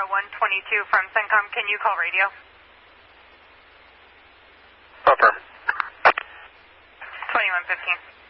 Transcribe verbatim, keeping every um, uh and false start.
one twenty-two from CENTCOM. Can you call radio? Affirm. twenty-one fifteen.